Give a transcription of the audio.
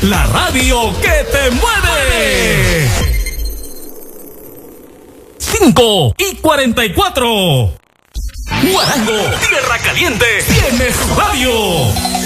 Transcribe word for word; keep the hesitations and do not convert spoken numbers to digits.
la radio que te mueve. cinco y cuarenta y cuatro. Guarango, Tierra Caliente, tiene su radio.